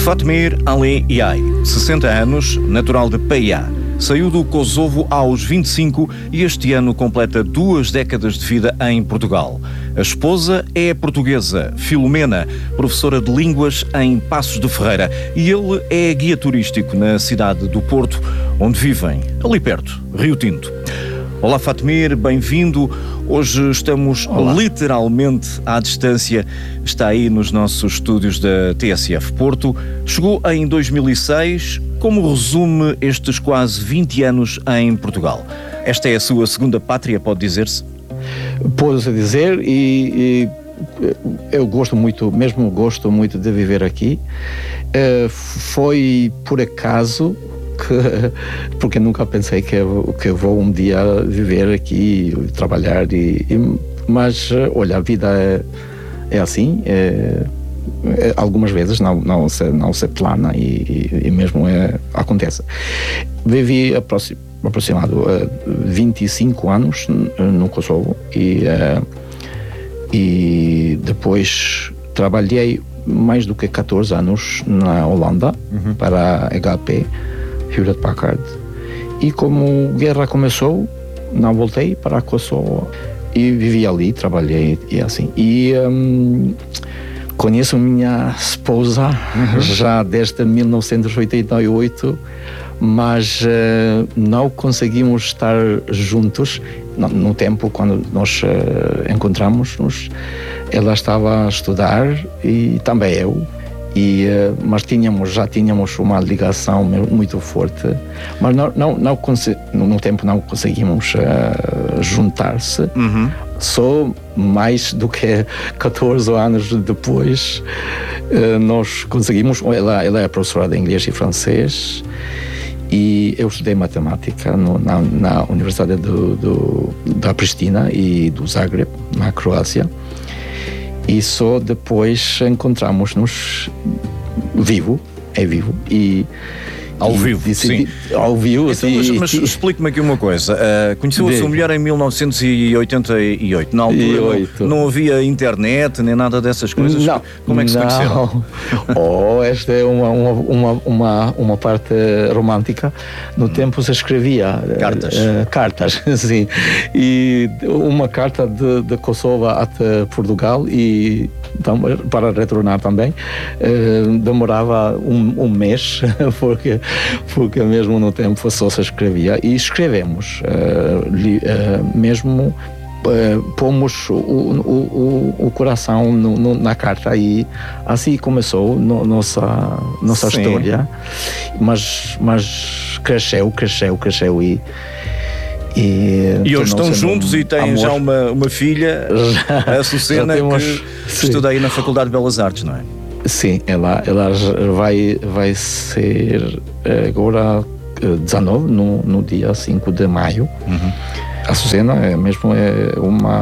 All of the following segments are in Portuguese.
Fatmir Ali Yay, 60 anos, natural de Paiá. Saiu do Kosovo aos 25 e este ano completa 2 décadas de vida em Portugal. A esposa é portuguesa, Filomena, professora de línguas em Passos de Ferreira, e ele é guia turístico na cidade do Porto, onde vivem, ali perto, Rio Tinto. Olá Fatmir, bem-vindo. Hoje estamos literalmente à distância. Está aí nos nossos estúdios da TSF Porto. Chegou em 2006. Como resume estes quase 20 anos em Portugal? Esta é a sua segunda pátria, pode dizer-se? Pode-se dizer, e eu gosto muito de viver aqui. Foi por acaso, porque nunca pensei que eu vou um dia viver aqui, trabalhar, mas olha, a vida é assim, algumas vezes não se plana e mesmo acontece. Vivi aproximado 25 anos no Kosovo e depois trabalhei mais do que 14 anos na Holanda para a HP, Hewlett Packard, e como a guerra começou, não voltei para Kosovo e vivi ali, trabalhei e assim. E conheço minha esposa já desde 1988, mas não conseguimos estar juntos no tempo quando nós encontramos-nos. Ela estava a estudar e também eu. Mas já tínhamos uma ligação muito forte, mas no tempo não conseguimos juntar-se. Só mais do que 14 anos depois nós conseguimos. Ela é professora de inglês e francês e eu estudei matemática na Universidade da Pristina e do Zagreb, na Croácia. E só depois encontramos-nos vivo e ao vivo, sim. Ao vivo, então, mas explique-me aqui uma coisa. Conheceu a sua mulher em 1988. Na altura não havia internet nem nada dessas coisas. Não, como é que se conheceram? Esta é uma parte romântica. No tempo se escrevia cartas, sim. E uma carta de Kosovo até Portugal e para retornar também demorava um mês porque mesmo no tempo só se escrevia e escrevemos mesmo pomos o coração na carta e assim começou nossa história, mas cresceu e hoje estão juntos e têm já uma filha, a Sucena, que estuda aí na Faculdade de Belas Artes, não é? Sim, ela vai ser agora 19, no dia 5 de maio. A Sucena é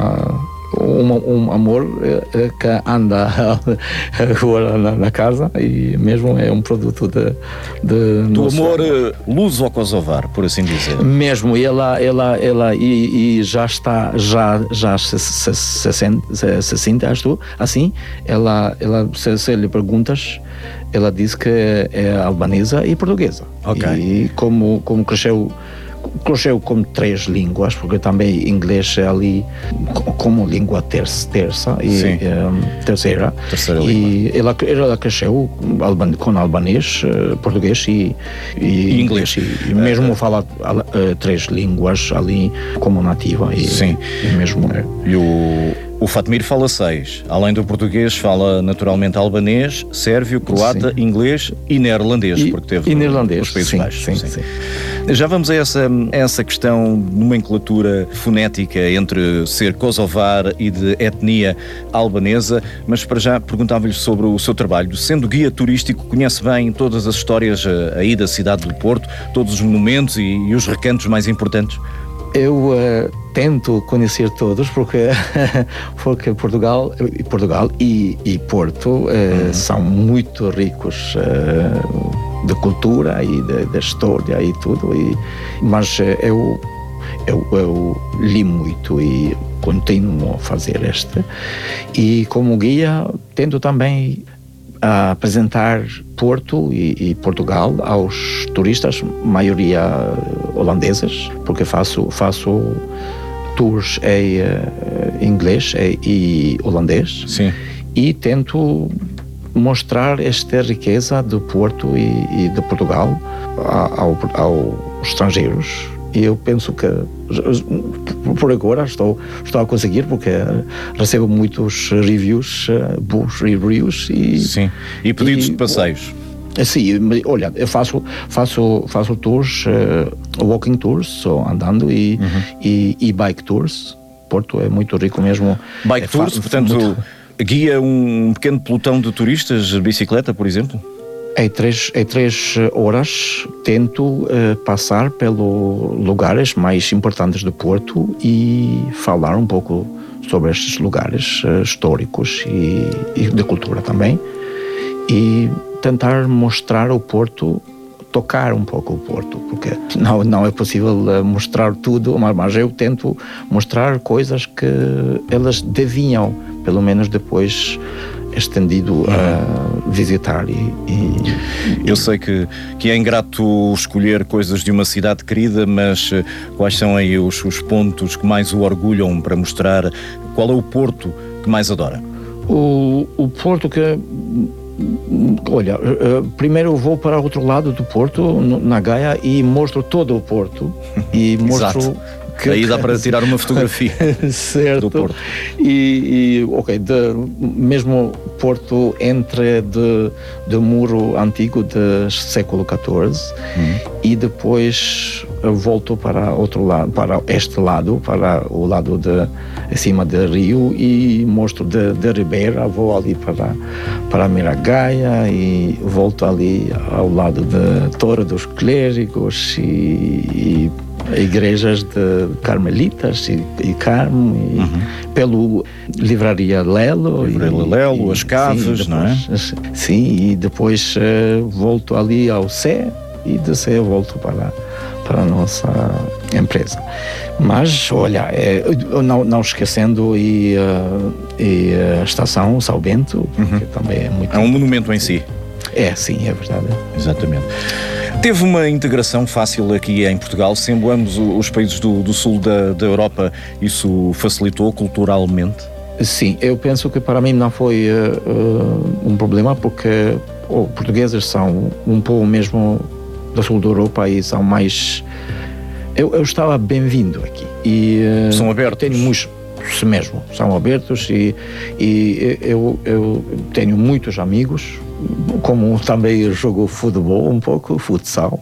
um amor que anda agora na casa e mesmo é um produto do amor luso-kosovar, por assim dizer. Mesmo, ela já está, já se sente assim, ela se lhe perguntas, ela diz que é albanesa e portuguesa. E como cresceu com 3 línguas, porque também inglês é ali como língua terça e terceira e ela cresceu com albanês, português e inglês e mesmo fala 3 línguas ali como nativa e mesmo e o Fatmir fala 6. Além do português, fala naturalmente albanês, sérvio, croata, inglês e neerlandês, porque teve os Países Baixos. Sim. Já vamos a essa questão de nomenclatura fonética entre ser kosovar e de etnia albanesa, mas para já perguntava-lhe sobre o seu trabalho. Sendo guia turístico, conhece bem todas as histórias aí da cidade do Porto, todos os monumentos e os recantos mais importantes? Eu tento conhecer todos porque Portugal e Porto são muito ricos de cultura e de história e tudo, mas eu li muito e continuo a fazer e como guia tento também a apresentar Porto e Portugal aos turistas, maioria holandeses, porque faço tours em inglês e holandês. Sim. E tento mostrar esta riqueza do Porto e de Portugal aos estrangeiros. E eu penso que por agora estou a conseguir, porque recebo muitos reviews, bons reviews e pedidos de passeios. Sim, olha, eu faço tours, walking tours, só andando, e bike tours. Porto é muito rico mesmo. Bike tours, portanto, guia um pequeno pelotão de turistas de bicicleta, por exemplo? Em 3 horas tento passar pelos lugares mais importantes do Porto e falar um pouco sobre estes lugares históricos e de cultura também, e tentar mostrar o Porto, tocar um pouco o Porto, porque não é possível mostrar tudo, mas eu tento mostrar coisas que elas deviam, pelo menos depois, estendido a visitar. Eu sei que é ingrato escolher coisas de uma cidade querida, mas quais são aí os pontos que mais o orgulham para mostrar? Qual é o Porto que mais adora? O Porto que... Olha, primeiro eu vou para o outro lado do Porto, na Gaia, e mostro todo o Porto. E mostro... Aí dá para tirar uma fotografia certo. Do Porto. Mesmo Porto entre do muro antigo do século XIV, e depois volto para outro lado, para este lado, para o lado acima do rio, e mostro de Ribeira, vou ali para Miragaia e volto ali ao lado da Torre dos Clérigos e igrejas de Carmelitas e Carmo, pelo Livraria Lelo, as Caves, depois, não é? Sim, e depois volto ali ao Sé, e de Sé volto para a nossa empresa. Mas, olha, não esquecendo e a estação São Bento, que também é muito... É um monumento em si. Sim, é verdade. Exatamente. Teve uma integração fácil aqui em Portugal, sendo ambos os países do sul da Europa, isso facilitou culturalmente? Sim, eu penso que para mim não foi um problema, porque os portugueses são um pouco mesmo do sul da Europa e são mais... Eu estava bem-vindo aqui. E, são abertos? Tenho muitos... mesmo, são abertos, e eu tenho muitos amigos, como também jogo futebol um pouco, futsal,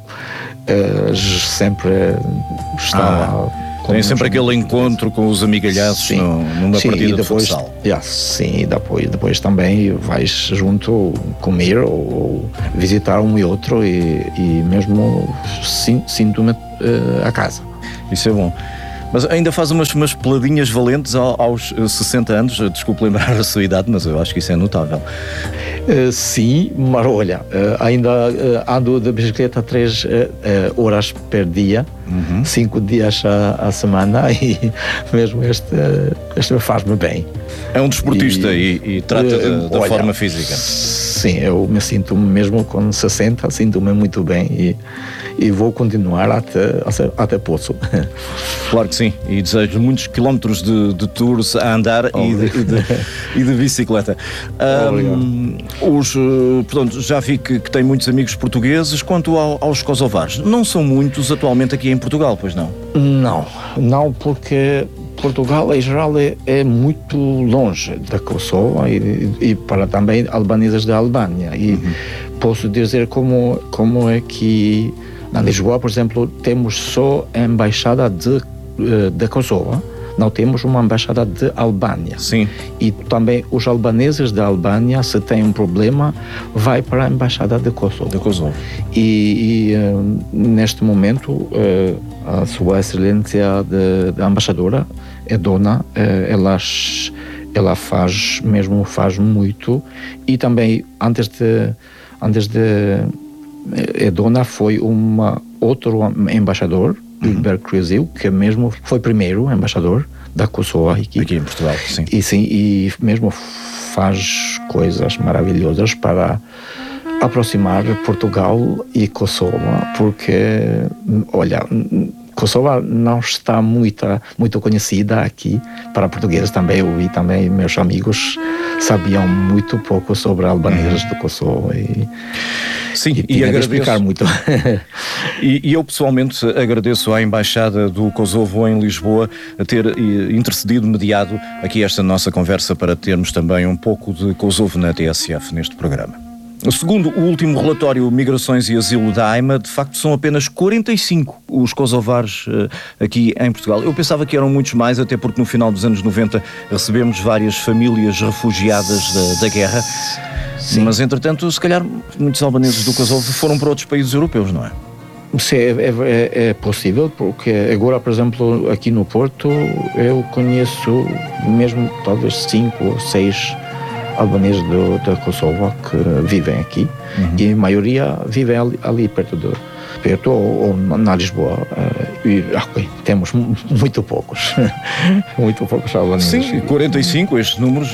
sempre estava... Tem sempre aquele encontro com os amigalhaços numa partida de futsal. Sim, depois também vais junto comer ou visitar um e outro, e mesmo sinto-me a casa. Isso é bom. Mas ainda faz umas peladinhas valentes aos 60 anos, desculpe lembrar a sua idade, mas eu acho que isso é notável. Sim, mas olha, ainda ando de bicicleta 3 horas por dia, 5 dias a semana, e mesmo este faz-me bem. É um desportista e trata da forma física. Sim, eu me sinto mesmo com 60, sinto-me muito bem, e vou continuar até posso. Claro que sim, e desejo muitos quilómetros de tours a andar e de bicicleta. Portanto, já vi que tem muitos amigos portugueses. Quanto aos kosovares, não são muitos atualmente aqui em Portugal, pois não? Não, porque Portugal em geral é muito longe da Kosovo e para também albaneses da Albânia, e posso dizer como é que na Lisboa, por exemplo, temos só a embaixada de Kosovo, não temos uma embaixada de Albânia. Sim. E também os albaneses da Albânia, se têm um problema, vai para a embaixada de Kosovo. E neste momento, a sua excelência de embaixadora, Edona, ela faz muito, e também antes de Edona foi outro embaixador, Gilbert Cruzeau, que mesmo foi primeiro embaixador da Kosovo aqui em Portugal, sim. E mesmo faz coisas maravilhosas para aproximar Portugal e Kosovo, porque, olha, Kosovo não está muito conhecida aqui para portugueses também. Eu vi também, meus amigos sabiam muito pouco sobre albaneses do Kosovo sim, e agradeço explicar muito. E eu pessoalmente agradeço à Embaixada do Kosovo em Lisboa a ter intercedido, mediado aqui esta nossa conversa para termos também um pouco de Kosovo na TSF neste programa. Segundo o último relatório Migrações e Asilo da AIMA, de facto são apenas 45 os kosovares aqui em Portugal. Eu pensava que eram muitos mais, até porque no final dos anos 90 recebemos várias famílias refugiadas da guerra. Sim. Mas entretanto, se calhar muitos albaneses do Kosovo foram para outros países europeus, não é? Sim, é possível, porque agora, por exemplo, aqui no Porto, eu conheço mesmo talvez 5 ou 6 albaneses da Kosovo que vivem aqui, e a maioria vivem ali perto ou na Lisboa. Temos muito poucos albaneses. Sim, 45, estes números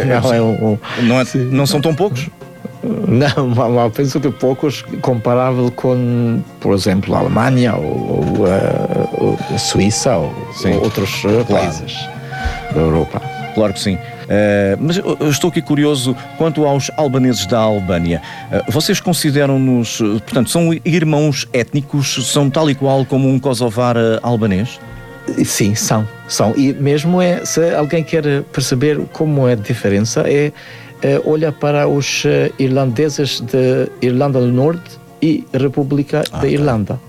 não são tão poucos? Não, penso que poucos comparável com, por exemplo, a Alemanha ou a Suíça ou outros países da Europa. Claro que sim. Mas eu estou aqui curioso quanto aos albaneses da Albânia. Vocês consideram-nos, portanto, são irmãos étnicos, são tal e qual como um kosovar albanês? Sim, são. E mesmo se alguém quer perceber como é a diferença, olha para os irlandeses de Irlanda do Norte e República da Irlanda.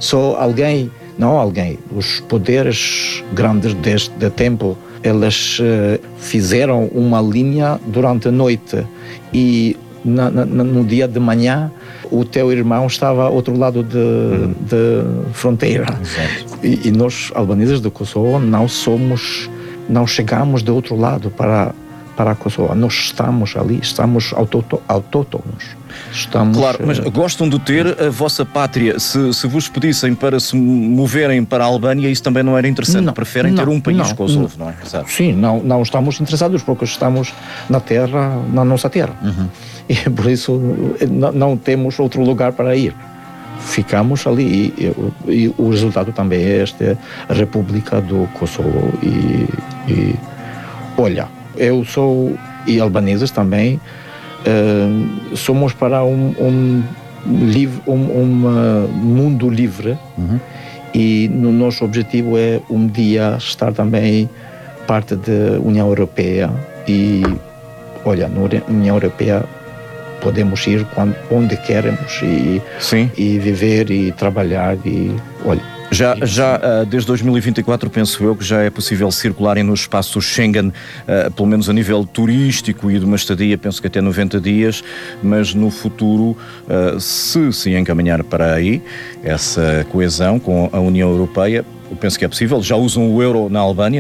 Os poderes grandes deste tempo, eles fizeram uma linha durante a noite e no dia de manhã o teu irmão estava ao outro lado de fronteira. E nós, albaneses do Kosovo, não chegamos do outro lado para Kosovo. Nós estamos ali, estamos autóctonos. Claro, mas gostam de ter a vossa pátria. Se vos pedissem para se moverem para a Albânia, isso também não era interessante. Não, preferem ter um país Kosovo, não é? Exato. Sim, não estamos interessados porque estamos na nossa terra. E por isso não temos outro lugar para ir. Ficamos ali e o resultado também é a República do Kosovo. E olha, eu sou, e albaneses também, somos para um mundo livre, e no nosso objetivo é um dia estar também parte da União Europeia. E olha, na União Europeia podemos ir onde queremos e viver e trabalhar e olha. Já desde 2024, penso eu, que já é possível circularem no espaço Schengen, pelo menos a nível turístico e de uma estadia, penso que até 90 dias, mas no futuro, se encaminhar para aí, essa coesão com a União Europeia, eu penso que é possível. Já usam o euro na Albânia,